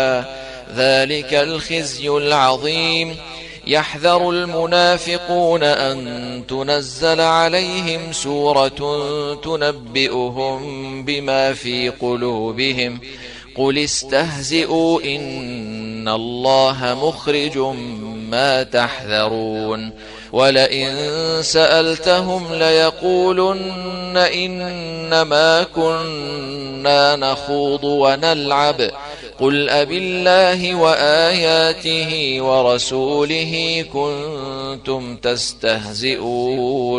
ذلك الخزي العظيم. يحذر المنافقون أن تنزل عليهم سورة تنبئهم بما في قلوبهم قل استهزئوا إن الله مخرج ما تحذرون. ولئن سألتهم ليقولن إنما كنا نخوض ونلعب قل أبالله وآياته ورسوله كنتم تستهزئون.